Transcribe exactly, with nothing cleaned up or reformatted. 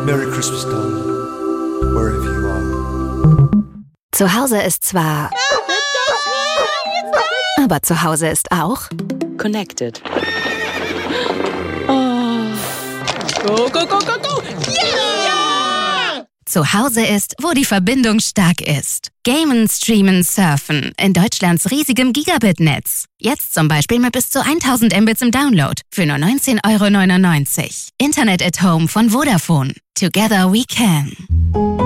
Merry Christmas, darling, wherever you are. Zu Hause ist zwar... aber zu Hause ist auch... Connected. Oh. Go, go, go, go, go! Yeah! Zu Hause ist, wo die Verbindung stark ist. Gamen, streamen, surfen. In Deutschlands riesigem Gigabit-Netz. Jetzt zum Beispiel mit bis zu tausend Mbits im Download. Für nur neunzehn Euro neunundneunzig. Internet at Home von Vodafone. Together we can.